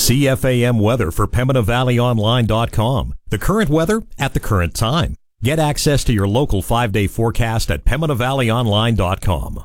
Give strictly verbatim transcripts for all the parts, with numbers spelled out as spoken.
C F A M weather for Pembina Valley Online dot com. The current weather at the current time. Get access to your local five-day forecast at Pembina Valley Online dot com.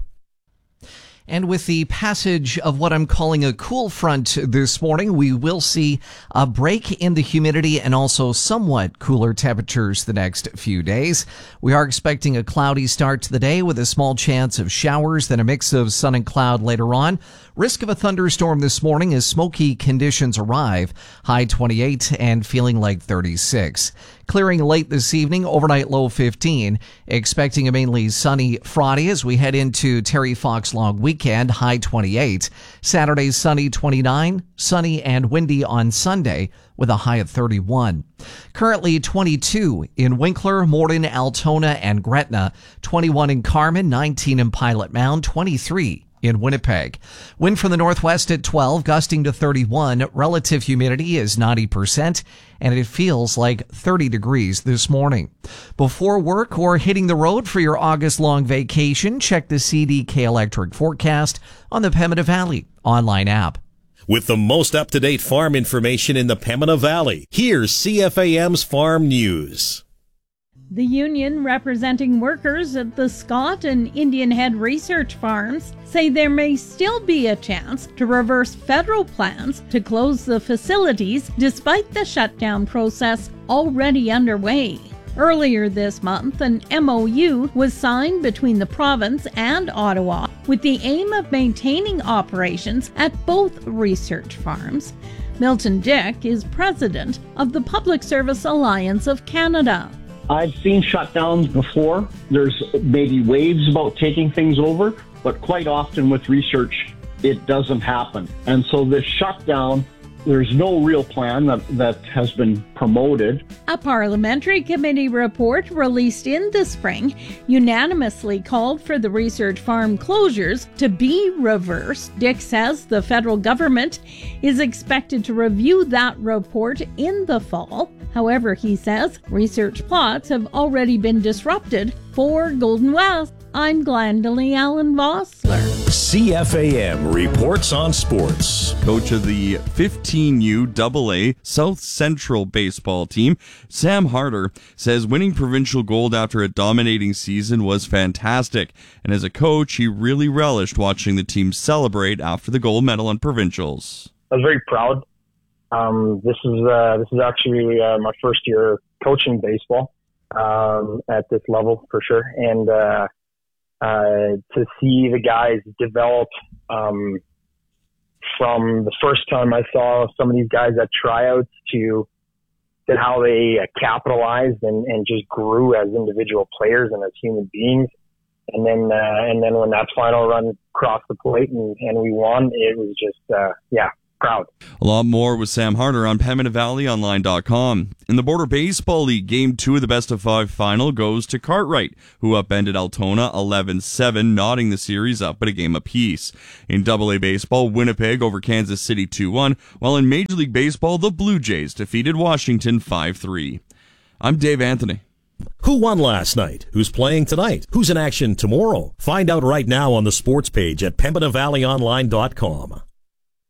And with the passage of what I'm calling a cool front this morning, we will see a break in the humidity and also somewhat cooler temperatures the next few days. We are expecting a cloudy start to the day with a small chance of showers, then a mix of sun and cloud later on. Risk of a thunderstorm this morning as smoky conditions arrive. High twenty-eight and feeling like thirty-six. Clearing late this evening, overnight low fifteen. Expecting a mainly sunny Friday as we head into Terry Fox long weekend, high twenty-eight. Saturday sunny twenty-nine, sunny and windy on Sunday with a high of thirty-one. Currently twenty-two in Winkler, Morden, Altona, and Gretna. twenty-one in Carmen, nineteen in Pilot Mound, twenty-three in Winnipeg. Wind from the northwest at twelve, gusting to thirty-one. Relative humidity is ninety percent, and it feels like thirty degrees this morning. Before work or hitting the road for your August-long vacation, check the C D K Electric forecast on the Pembina Valley online app. With the most up-to-date farm information in the Pembina Valley, here's C F A M's Farm News. The union representing workers at the Scott and Indian Head research farms say there may still be a chance to reverse federal plans to close the facilities despite the shutdown process already underway. Earlier this month, an M O U was signed between the province and Ottawa with the aim of maintaining operations at both research farms. Milton Dick is president of the Public Service Alliance of Canada. I've seen shutdowns before. There's maybe waves about taking things over, but quite often with research, it doesn't happen. And so this shutdown, there's no real plan that, that has been promoted. A parliamentary committee report released in the spring unanimously called for the research farm closures to be reversed. Dick says the federal government is expected to review that report in the fall. However, he says research plots have already been disrupted. For Golden West, I'm Glendalee Allen Vossler. C F A M reports on sports. Coach of the fifteen U double A South Central baseball team, Sam Harder, says winning provincial gold after a dominating season was fantastic. And as a coach, he really relished watching the team celebrate after the gold medal on provincials. I was very proud. Um, this is uh, this is actually uh, my first year coaching baseball um, at this level for sure, and uh, uh, to see the guys develop um, from the first time I saw some of these guys at tryouts to to how they uh, capitalized and, and just grew as individual players and as human beings, and then uh, and then when that final run crossed the plate and, and we won, it was just uh, yeah. proud. A lot more with Sam Harder on Pembina Valley Online dot com. In the Border Baseball League, Game two of the Best of Five final goes to Cartwright, who upended Altona eleven seven, knotting the series up at a game apiece. In double A Baseball, Winnipeg over Kansas City two one, while in Major League Baseball, the Blue Jays defeated Washington five three. I'm Dave Anthony. Who won last night? Who's playing tonight? Who's in action tomorrow? Find out right now on the sports page at Pembina Valley Online dot com.